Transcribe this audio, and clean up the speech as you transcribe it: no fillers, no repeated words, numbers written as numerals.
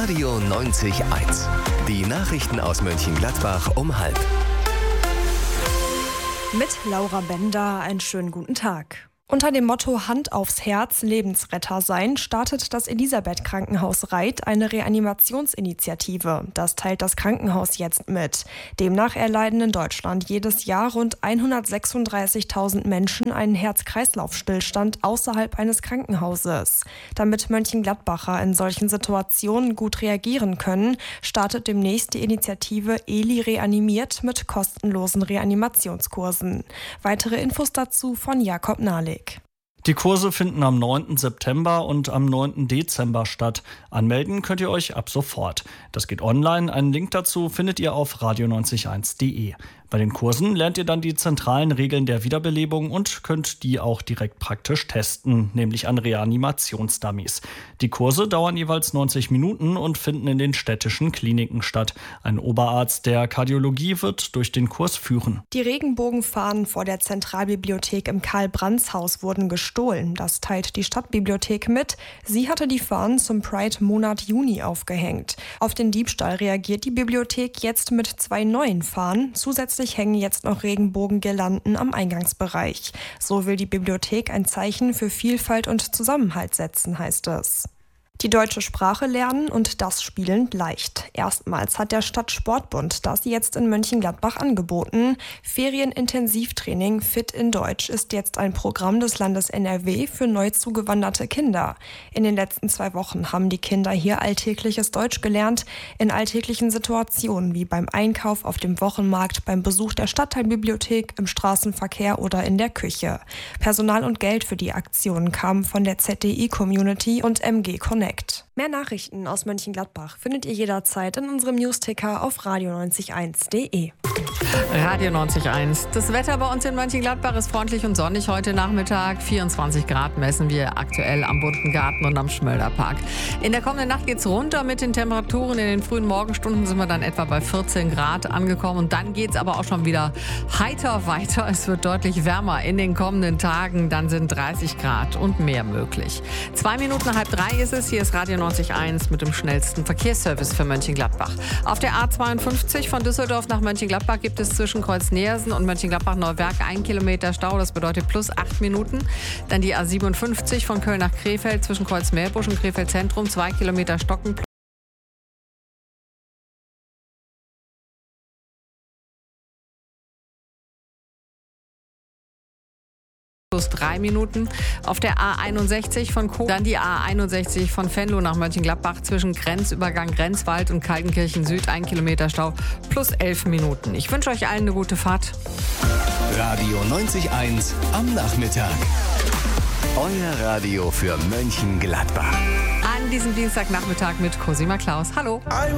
Radio 90.1. Die Nachrichten aus Mönchengladbach um 12:30. Mit Laura Bender einen schönen guten Tag. Unter dem Motto Hand aufs Herz, Lebensretter sein, startet das Elisabeth-Krankenhaus Reit eine Reanimationsinitiative. Das teilt das Krankenhaus jetzt mit. Demnach erleiden in Deutschland jedes Jahr rund 136.000 Menschen einen Herz-Kreislauf-Stillstand außerhalb eines Krankenhauses. Damit Mönchengladbacher in solchen Situationen gut reagieren können, startet demnächst die Initiative Eli reanimiert mit kostenlosen Reanimationskursen. Weitere Infos dazu von Jakob Nahlig. Die Kurse finden am 9. September und am 9. Dezember statt. Anmelden könnt ihr euch ab sofort. Das geht online. Einen Link dazu findet ihr auf radio901.de. Bei den Kursen lernt ihr dann die zentralen Regeln der Wiederbelebung und könnt die auch direkt praktisch testen, nämlich an Reanimationsdummies. Die Kurse dauern jeweils 90 Minuten und finden in den städtischen Kliniken statt. Ein Oberarzt der Kardiologie wird durch den Kurs führen. Die Regenbogenfahnen vor der Zentralbibliothek im Karl-Brands-Haus wurden gestohlen. Das teilt die Stadtbibliothek mit. Sie hatte die Fahnen zum Pride-Monat Juni aufgehängt. Auf den Diebstahl reagiert die Bibliothek jetzt mit 2 neuen Fahnen. Zusätzlich hängen jetzt noch Regenbogengirlanden am Eingangsbereich. So will die Bibliothek ein Zeichen für Vielfalt und Zusammenhalt setzen, heißt es. Die deutsche Sprache lernen und das spielend leicht. Erstmals hat der Stadtsportbund das jetzt in Mönchengladbach angeboten. Ferienintensivtraining Fit in Deutsch ist jetzt ein Programm des Landes NRW für neu zugewanderte Kinder. In den letzten 2 Wochen haben die Kinder hier alltägliches Deutsch gelernt, in alltäglichen Situationen wie beim Einkauf auf dem Wochenmarkt, beim Besuch der Stadtteilbibliothek, im Straßenverkehr oder in der Küche. Personal und Geld für die Aktionen kamen von der ZDI-Community und MG Connect. Mehr Nachrichten aus Mönchengladbach findet ihr jederzeit in unserem Newsticker auf radio901.de. Radio 90.1. Das Wetter bei uns in Mönchengladbach ist freundlich und sonnig heute Nachmittag. 24 Grad messen wir aktuell am Bunten Garten und am Schmölderpark. In der kommenden Nacht geht's runter mit den Temperaturen. In den frühen Morgenstunden sind wir dann etwa bei 14 Grad angekommen. Und dann geht's aber auch schon wieder heiter weiter. Es wird deutlich wärmer in den kommenden Tagen. Dann sind 30 Grad und mehr möglich. 2 Minuten nach 2:30 ist es. Hier ist Radio 90.1 mit dem schnellsten Verkehrsservice für Mönchengladbach. Auf der A52 von Düsseldorf nach Mönchengladbach gibt es zwischen Kreuz Neersen und Mönchengladbach-Neuwerk 1 Kilometer Stau. Das bedeutet plus 8 Minuten. Dann die A57 von Köln nach Krefeld zwischen Kreuz Meerbusch und Krefeld Zentrum 2 Kilometer Stocken. Plus 3 Minuten. Auf der A61 von Koblenz, dann die A61 von Venlo nach Mönchengladbach zwischen Grenzübergang Grenzwald und Kaltenkirchen Süd 1 Kilometer Stau plus 11 Minuten. Ich wünsche euch allen eine gute Fahrt. Radio 90.1 am Nachmittag. Euer Radio für Mönchengladbach. An diesem Dienstagnachmittag mit Cosima Klaus. Hallo.